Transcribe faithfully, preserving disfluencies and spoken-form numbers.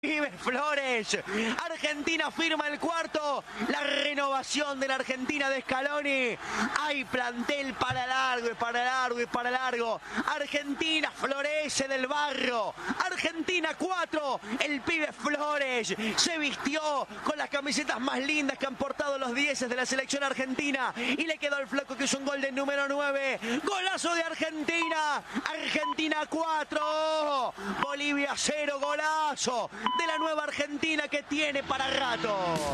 Pibe Flores. Argentina firma el cuarto. La renovación de la Argentina de Scaloni. Hay plantel para largo y para largo y para largo. Argentina florece del barro. Argentina cuatro. El Pibe Flores se vistió con las camisetas más lindas que han portado los dieces de la selección argentina. Y le quedó al flaco que es un gol de número nueve. Golazo de Argentina. Argentina cuatro. Bolivia cero. Golazo de la nueva Argentina que tiene para rato.